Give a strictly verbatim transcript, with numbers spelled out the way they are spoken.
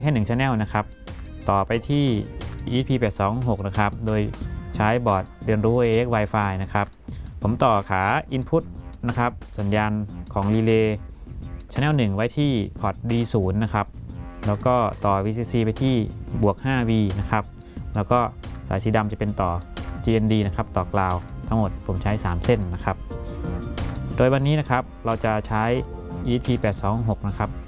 ให้หนึ่ง Channel นะครับต่อไปที่ อี พี แปดสองหก นะครับโดยใช้บอร์ดเรียนรู้ เอ เอ็กซ์ Wi-Fi นะครับผมต่อขา Input นะครับสัญญาณของ Relay Channel หนึ่ง ไว้ที่พอร์ต ดี ศูนย์ นะครับแล้วก็ต่อ วี ซี ซี ไปที่บวก ห้า วี นะครับแล้วก็สายสีดำจะเป็นต่อ จี เอ็น ดี นะครับต่อกราวทั้งหมดผมใช้สามเส้นนะครับโดยวันนี้นะครับเราจะใช้ อี พี แปดสองหก นะครับ